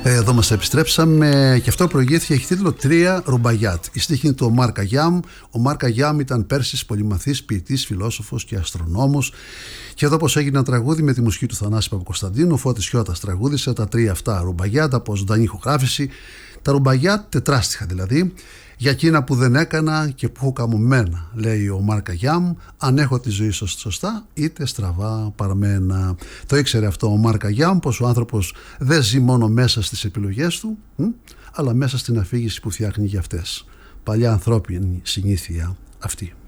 Εδώ μας επιστρέψαμε και αυτό προηγήθηκε, έχει τίτλο «Τρία Ρουμπαγιάτ». Η στίχη είναι του Ομάρ Καγιάμ. Ο Ομάρ Καγιάμ ήταν πέρσις πολυμαθής ποιητής, φιλόσοφος και αστρονόμος. Και εδώ πως έγινε ένα τραγούδι με τη μουσική του Θανάση Παπακοσταντίνου. Ο Φώτης Χιώτας τραγούδισε τα τρία αυτά Ρουμπαγιάτ από ζωντανή ηχογράφηση. Τα Ρουμπαγιάτ τετράστιχα δηλαδή. Για εκείνα που δεν έκανα και που έχω καμωμένα, λέει ο Ομάρ Καγιάμ, αν έχω τη ζωή σωστά είτε στραβά παρμένα. Το ήξερε αυτό ο Ομάρ Καγιάμ, πως ο άνθρωπος δεν ζει μόνο μέσα στις επιλογές του, αλλά μέσα στην αφήγηση που φτιάχνει για αυτές. Παλιά ανθρώπινη συνήθεια αυτή.